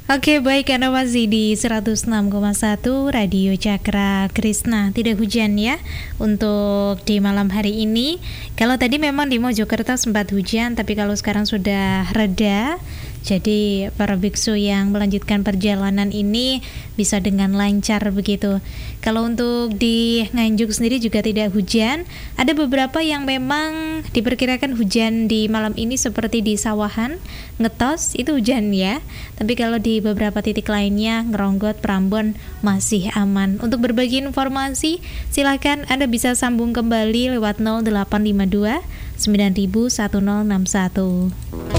Oke, baik, Anda masih di 106,1 Radio Cakra Krisna. Tidak hujan ya untuk di malam hari ini. Kalau tadi memang di Mojokerto sempat hujan, tapi kalau sekarang sudah reda. Jadi para biksu yang melanjutkan perjalanan ini bisa dengan lancar begitu. Kalau untuk di Nganjuk sendiri juga tidak hujan. Ada beberapa yang memang diperkirakan hujan di malam ini seperti di Sawahan, Ngetos itu hujan ya. Tapi kalau di beberapa titik lainnya, Ngeronggot, Prambon masih aman. Untuk berbagi informasi, silakan Anda bisa sambung kembali lewat 0852 9000 1061.